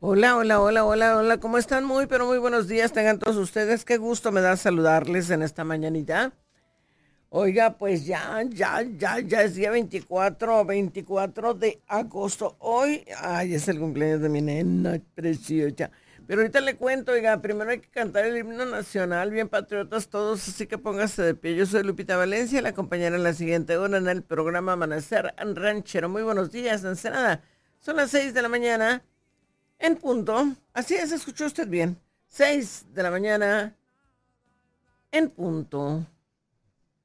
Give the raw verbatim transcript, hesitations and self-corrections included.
Hola, hola, hola, hola, hola, ¿cómo están? Muy, pero muy buenos días, tengan todos ustedes. Qué gusto me da saludarles en esta mañanita. Oiga, pues ya, ya, ya, ya es día veinticuatro, veinticuatro de agosto. Hoy, ay, es el cumpleaños de mi nena preciosa. Pero ahorita le cuento, oiga, primero hay que cantar el himno nacional, bien patriotas todos, así que póngase de pie. Yo soy Lupita Valencia, la acompañaré en la siguiente hora en el programa Amanecer Ranchero. Muy buenos días, Ensenada. Son las seis de la mañana. En punto. Así es, escuchó usted bien. Seis de la mañana en punto.